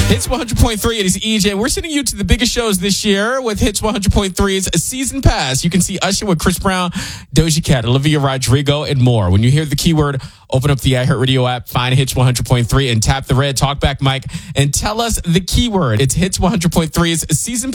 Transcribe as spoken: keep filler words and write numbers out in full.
Hits one hundred point three, it is E J. We're sending you to the biggest shows this year with Hits one hundred point three's Season Pass. You can see Usher with Chris Brown, Doja Cat, Olivia Rodrigo, and more. When you hear the keyword, open up the iHeartRadio app, find Hits one hundred point three, and tap the red talkback mic and tell us the keyword. It's Hits one hundred point three's Season Pass.